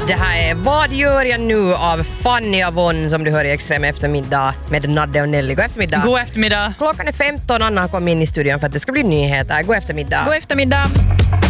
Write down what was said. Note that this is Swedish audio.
Det här är Vad gör jag nu av Fanny Avon som du hör i Extrem eftermiddag med Nadde och Nelly. God eftermiddag. God eftermiddag. Klockan är 15, Anna har kommit in i studion för att det ska bli nyheter. God eftermiddag. God eftermiddag.